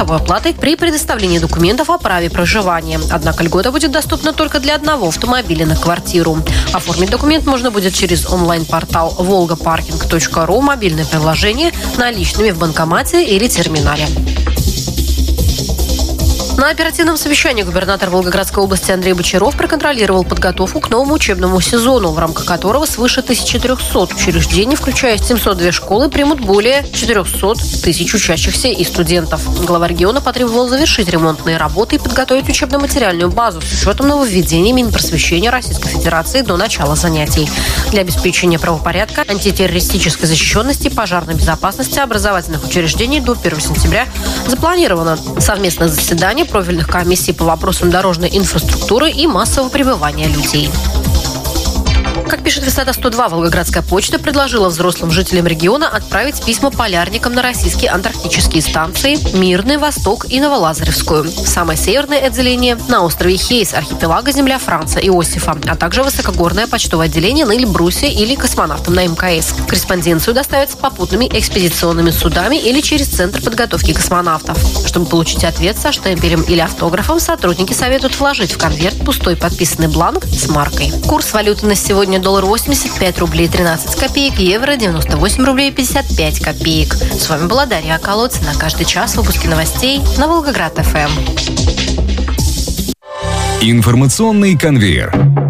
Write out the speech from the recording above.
оплатой при предоставлении документов о праве проживания. Однако льгота будет доступна только для одного автомобиля на квартиру. Оформить документ можно будет через онлайн-портал volgaparking.ru, мобильное приложение, наличными в банкомате или терминале. На оперативном совещании губернатор Волгоградской области Андрей Бочаров проконтролировал подготовку к новому учебному сезону, в рамках которого свыше 1300 учреждений, включая 702 школы, примут более 400 тысяч учащихся и студентов. Глава региона потребовал завершить ремонтные работы и подготовить учебно-материальную базу с учетом нововведений Минпросвещения Российской Федерации до начала занятий. Для обеспечения правопорядка, антитеррористической защищенности, пожарной безопасности образовательных учреждений до 1 сентября запланировано совместное заседание профильных комиссий по вопросам дорожной инфраструктуры и массового пребывания людей. Как пишет Высота 102, Волгоградская почта предложила взрослым жителям региона отправить письма полярникам на российские антарктические станции Мирный, Восток и Новолазаревскую. Самое северное отделение на острове Хейс, архипелага Земля Франца Иосифа, а также высокогорное почтовое отделение на Эльбрусе или космонавтам на МКС. Корреспонденцию доставят с попутными экспедиционными судами или через Центр подготовки космонавтов. Чтобы получить ответ со штемпелем или автографом, сотрудники советуют вложить в конверт пустой подписанный бланк с маркой. Курс валюты на сегодня: доллар 85 рублей 13 копеек, евро 98 рублей 55 копеек. С вами была Дарья Околоцина. Каждый час выпуски новостей на Волгоград ФМ. Информационный конвейер.